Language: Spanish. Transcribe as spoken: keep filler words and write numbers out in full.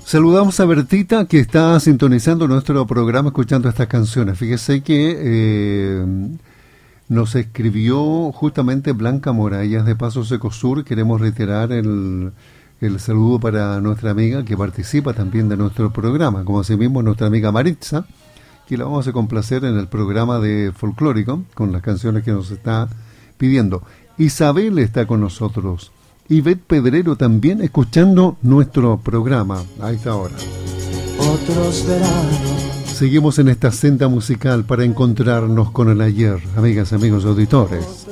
Saludamos a Bertita, que está sintonizando nuestro programa escuchando estas canciones. Fíjese que eh, nos escribió justamente Blanca Mora, ella es de Paso Seco Sur. Queremos reiterar el, el saludo para nuestra amiga que participa también de nuestro programa, como asimismo nuestra amiga Maritza, que la vamos a complacer en el programa de Folclórico con las canciones que nos está pidiendo. Isabel está con nosotros. Ivette Pedrero también escuchando nuestro programa a esta hora. Otros veranos. Seguimos en esta senda musical para encontrarnos con el ayer, amigas, amigos auditores.